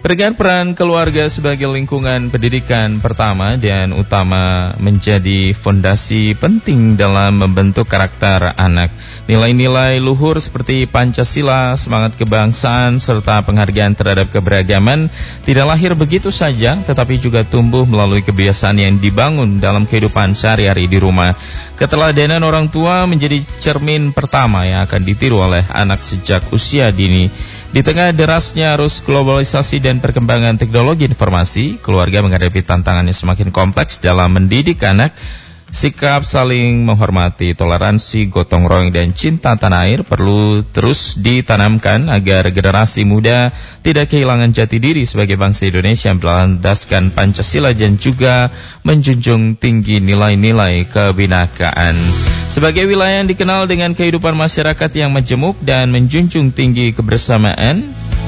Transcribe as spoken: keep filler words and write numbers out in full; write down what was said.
Penegakan peran keluarga sebagai lingkungan pendidikan pertama dan utama menjadi fondasi penting dalam membentuk karakter anak. Nilai-nilai luhur seperti Pancasila, semangat kebangsaan, serta penghargaan terhadap keberagaman tidak lahir begitu saja, tetapi juga tumbuh melalui kebiasaan yang dibangun dalam kehidupan sehari-hari di rumah. Keteladanan orang tua menjadi cermin pertama yang akan ditiru oleh anak sejak usia dini. Di tengah derasnya arus globalisasi dan perkembangan teknologi informasi, keluarga menghadapi tantangan yang semakin kompleks dalam mendidik anak. Sikap saling menghormati, toleransi, gotong royong, dan cinta tanah air perlu terus ditanamkan agar generasi muda tidak kehilangan jati diri sebagai bangsa Indonesia yang berlandaskan Pancasila dan juga menjunjung tinggi nilai-nilai kebinekaan. Sebagai wilayah yang dikenal dengan kehidupan masyarakat yang majemuk dan menjunjung tinggi kebersamaan,